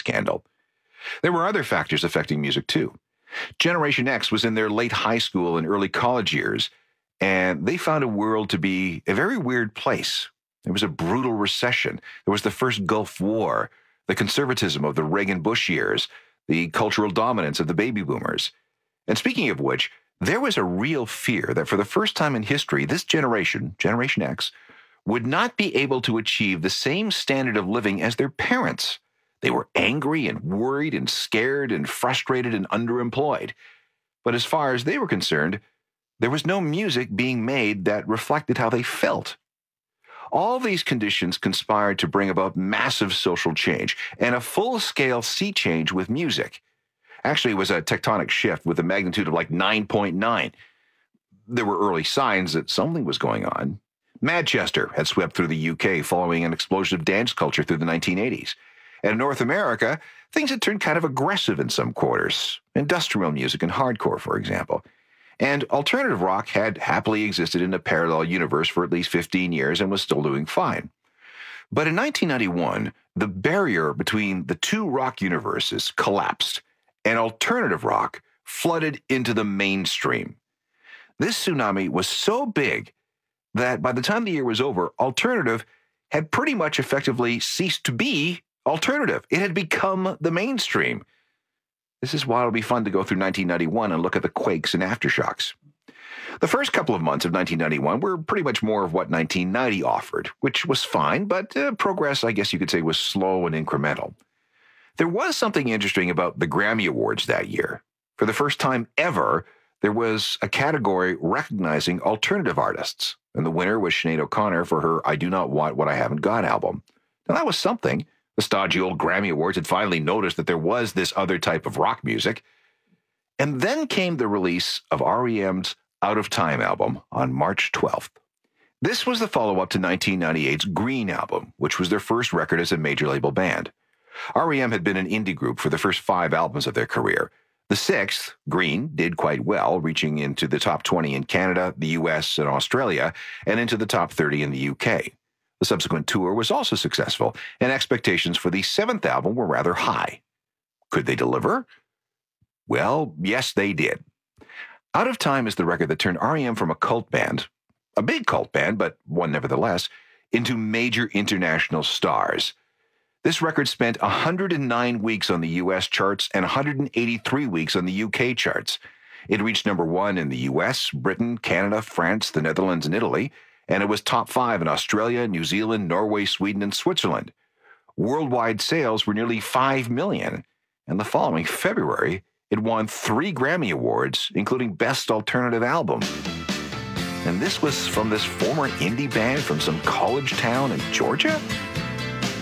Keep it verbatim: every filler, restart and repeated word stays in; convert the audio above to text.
scandal. There were other factors affecting music, too. Generation X was in their late high school and early college years, and they found a world to be a very weird place. There was a brutal recession. There was the first Gulf War, the conservatism of the Reagan-Bush years, the cultural dominance of the baby boomers. And speaking of which, there was a real fear that for the first time in history, this generation, Generation X, would not be able to achieve the same standard of living as their parents. They were angry and worried and scared and frustrated and underemployed. But as far as they were concerned, there was no music being made that reflected how they felt. All these conditions conspired to bring about massive social change and a full-scale sea change with music. Actually, it was a tectonic shift with a magnitude of like nine point nine. There were early signs that something was going on. Manchester had swept through the U K following an explosion of dance culture through the nineteen eighties. And in North America, things had turned kind of aggressive in some quarters. Industrial music and hardcore, for example. And alternative rock had happily existed in a parallel universe for at least fifteen years and was still doing fine. But in nineteen ninety-one, the barrier between the two rock universes collapsed, and alternative rock flooded into the mainstream. This tsunami was so big that by the time the year was over, alternative had pretty much effectively ceased to be alternative. It had become the mainstream. This is why it'll be fun to go through nineteen ninety-one and look at the quakes and aftershocks. The first couple of months of nineteen ninety-one were pretty much more of what nineteen ninety offered, which was fine, but uh, progress, I guess you could say, was slow and incremental. There was something interesting about the Grammy Awards that year. For the first time ever, there was a category recognizing alternative artists, and the winner was Sinead O'Connor for her I Do Not Want What I Haven't Got album. Now, that was something. The stodgy old Grammy Awards had finally noticed that there was this other type of rock music. And then came the release of R E M's Out of Time album on March twelfth. This was the follow-up to nineteen ninety-eight's Green album, which was their first record as a major label band. R E M had been an indie group for the first five albums of their career. The sixth, Green, did quite well, reaching into the top twenty in Canada, the U S, and Australia, and into the top thirty in the U K. The subsequent tour was also successful, and expectations for the seventh album were rather high. Could they deliver? Well, yes, they did. Out of Time is the record that turned R E M from a cult band, a big cult band, but one nevertheless, into major international stars. This record spent one hundred nine weeks on the U S charts and one hundred eighty-three weeks on the U K charts. It reached number one in the U S, Britain, Canada, France, the Netherlands, and Italy, and it was top five in Australia, New Zealand, Norway, Sweden, and Switzerland. Worldwide sales were nearly five million, and the following February, it won three Grammy Awards, including Best Alternative Album. And this was from this former indie band from some college town in Georgia?